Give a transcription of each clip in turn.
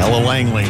Ella Langley.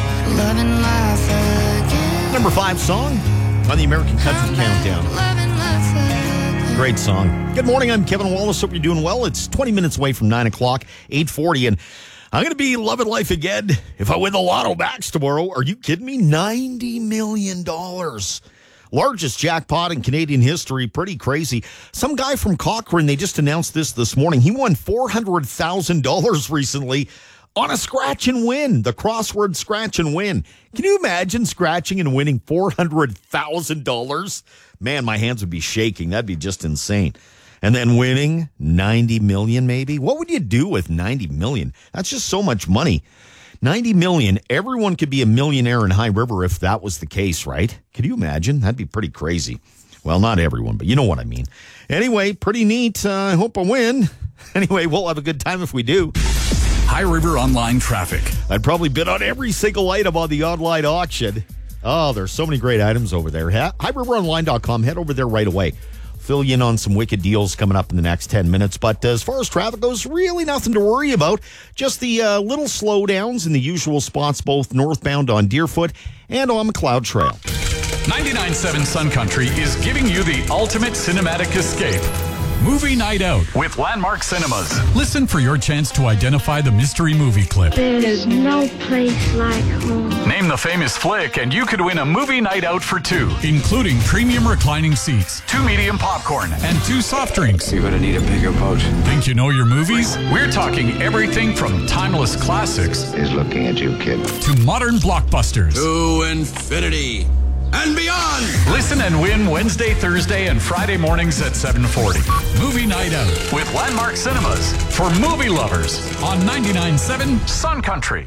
Number 5 song on the American Country Countdown. Great song. Good morning, I'm Kevin Wallace. Hope you're doing well. It's 20 minutes away from 9 o'clock, 8:40, and I'm going to be loving life again if I win the Lotto Max tomorrow. Are you kidding me? $90 million. Largest jackpot in Canadian history. Pretty crazy. Some guy from Cochrane, they just announced this morning. He won $400,000 recently on a scratch and win, the crossword scratch and win. Can you imagine scratching and winning $400,000? Man, my hands would be shaking. That'd be just insane. And then winning $90 million maybe. What would you do with $90 million? That's just so much money. $90 million. Everyone could be a millionaire in High River if that was the case, right? Could you imagine? That'd be pretty crazy. Well, not everyone, but you know what I mean. Anyway, pretty neat. I hope I win. Anyway, we'll have a good time if we do. High River Online Traffic. I'd probably bid on every single item on the online auction. Oh, there's so many great items over there. HighRiverOnline.com. Head over there right away. Fill you in on some wicked deals coming up in the next 10 minutes. But as far as traffic goes, really nothing to worry about. Just the little slowdowns in the usual spots, both northbound on Deerfoot and on McLeod Trail. 99.7 Sun Country is giving you the ultimate cinematic escape. Movie Night Out with Landmark Cinemas. Listen for your chance to identify the mystery movie clip. There's no place like home. Name the famous flick and you could win a movie night out for 2, including premium reclining seats, 2 medium popcorn, and 2 soft drinks. You're going to need a bigger boat. Think you know your movies? We're talking everything from timeless classics He's looking at you, kid. to modern blockbusters. To infinity and beyond. Listen and win Wednesday, Thursday, and Friday mornings at 7:40. Movie Night Out with Landmark Cinemas for movie lovers on 99.7 Sun Country.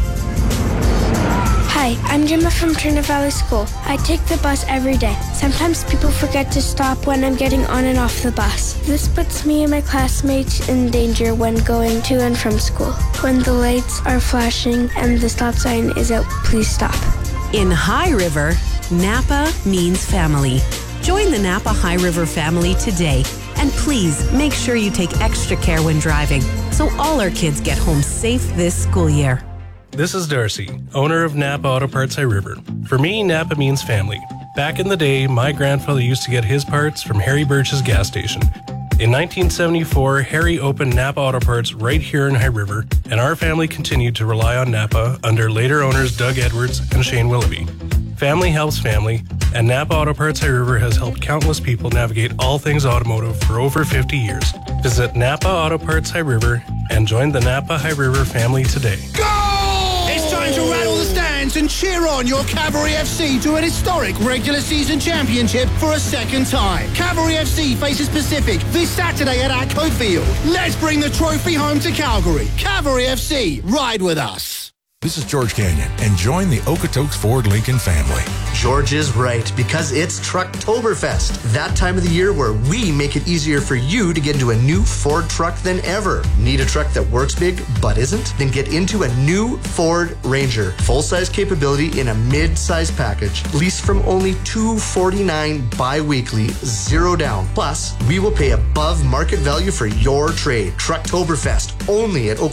Hi, I'm Gemma from Turner Valley School. I take the bus every day. Sometimes people forget to stop when I'm getting on and off the bus. This puts me and my classmates in danger when going to and from school. When the lights are flashing and the stop sign is out, please stop. In High River, Napa means family. Join the Napa High River family today. And please make sure you take extra care when driving so all our kids get home safe this school year. This is Darcy, owner of Napa Auto Parts High River. For me, Napa means family. Back in the day, my grandfather used to get his parts from Harry Birch's gas station. In 1974, Harry opened Napa Auto Parts right here in High River, and our family continued to rely on Napa under later owners Doug Edwards and Shane Willoughby. Family helps family, and Napa Auto Parts High River has helped countless people navigate all things automotive for over 50 years. Visit Napa Auto Parts High River and join the Napa High River family today. It's time to rattle the stands and cheer on your Cavalry FC to an historic regular season championship for a second time. Cavalry FC faces Pacific this Saturday at Atco Field. Let's bring the trophy home to Calgary. Cavalry FC, ride with us. This is George Canyon, and join the Okotoks Ford Lincoln family. George is right, because it's Trucktoberfest, that time of the year where we make it easier for you to get into a new Ford truck than ever. Need a truck that works big but isn't? Then get into a new Ford Ranger. Full-size capability in a mid-size package. Lease from only $249 bi-weekly, 0 down. Plus, we will pay above market value for your trade. Trucktoberfest, only at